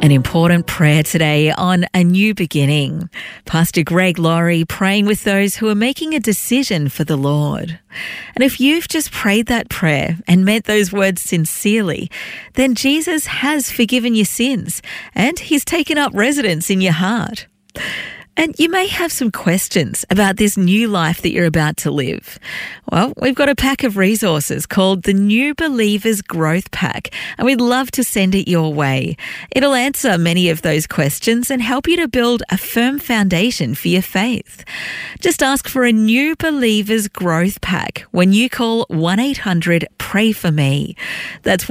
An important prayer today on A New Beginning. Pastor Greg Laurie praying with those who are making a decision for the Lord. And if you've just prayed that prayer and meant those words sincerely, then Jesus has forgiven your sins and He's taken up residence in your heart. And you may have some questions about this new life that you're about to live. Well, we've got a pack of resources called the New Believers Growth Pack, and we'd love to send it your way. It'll answer many of those questions and help you to build a firm foundation for your faith. Just ask for a New Believers Growth Pack when you call 1-800-PRAY-FOR-ME. That's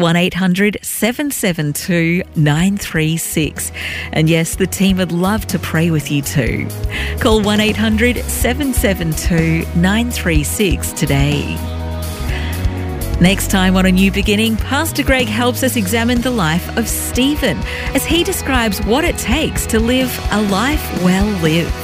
1-800-772-936. And yes, the team would love to pray with you too. Call 1-800-772-936 today. Next time on A New Beginning, Pastor Greg helps us examine the life of Stephen as he describes what it takes to live a life well lived.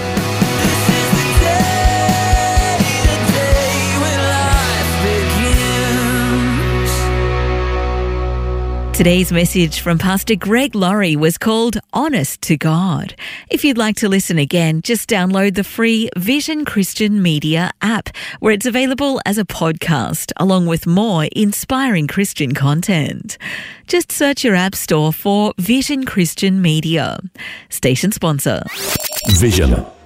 Today's message from Pastor Greg Laurie was called Honest to God. If you'd like to listen again, just download the free Vision Christian Media app, where it's available as a podcast, along with more inspiring Christian content. Just search your app store for Vision Christian Media. Station sponsor. Vision